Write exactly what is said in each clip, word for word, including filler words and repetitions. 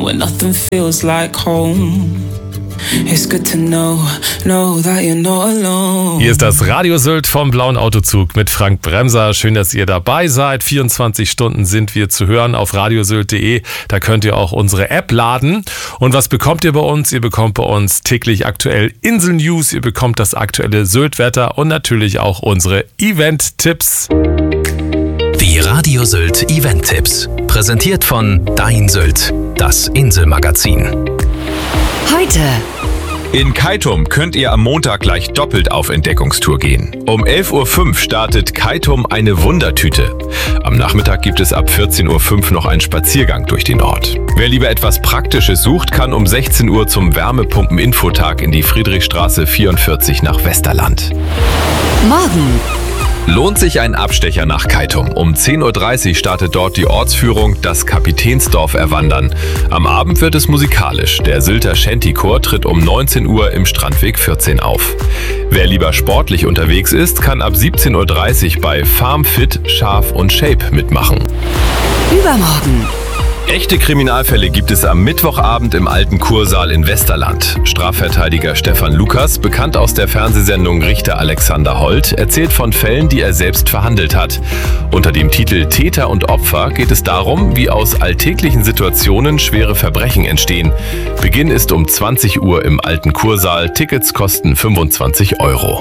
when nothing feels like home. It's good to know, know that you're not alone. Hier ist das Radio Sylt vom Blauen Autozug mit Frank Bremser. Schön, dass ihr dabei seid. vierundzwanzig Stunden sind wir zu hören auf radiosylt punkt de. Da könnt ihr auch unsere App laden. Und was bekommt ihr bei uns? Ihr bekommt bei uns täglich aktuell Insel-News, ihr bekommt das aktuelle Sylt-Wetter und natürlich auch unsere Event-Tipps. Die Radio Sylt Event-Tipps. Präsentiert von Dein Sylt, das Inselmagazin. Heute. In Kaitum könnt ihr am Montag gleich doppelt auf Entdeckungstour gehen. Um elf Uhr fünf startet Kaitum eine Wundertüte. Am Nachmittag gibt es ab vierzehn Uhr fünf noch einen Spaziergang durch den Ort. Wer lieber etwas Praktisches sucht, kann um sechzehn Uhr zum Wärmepumpen-Infotag in die Friedrichstraße vierundvierzig nach Westerland. Morgen. Lohnt sich ein Abstecher nach Kaitum. Um zehn Uhr dreißig startet dort die Ortsführung Das Kapitänsdorf erwandern. Am Abend wird es musikalisch. Der Sylter Shantychor tritt um neunzehn Uhr im Strandweg vierzehn auf. Wer lieber sportlich unterwegs ist, kann ab siebzehn Uhr dreißig bei Farm Fit, Schaf und Shape mitmachen. Übermorgen. Echte Kriminalfälle gibt es am Mittwochabend im Alten Kursaal in Westerland. Strafverteidiger Stefan Lukas, bekannt aus der Fernsehsendung Richter Alexander Holt, erzählt von Fällen, die er selbst verhandelt hat. Unter dem Titel Täter und Opfer geht es darum, wie aus alltäglichen Situationen schwere Verbrechen entstehen. Beginn ist um zwanzig Uhr im Alten Kursaal. Tickets kosten fünfundzwanzig Euro.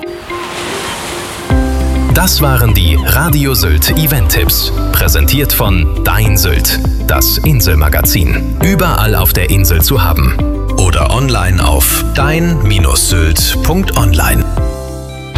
Das waren die Radio Sylt Event-Tipps. Präsentiert von Dein Sylt, das Inselmagazin. Überall auf der Insel zu haben. Oder online auf dein Bindestrich sylt punkt online.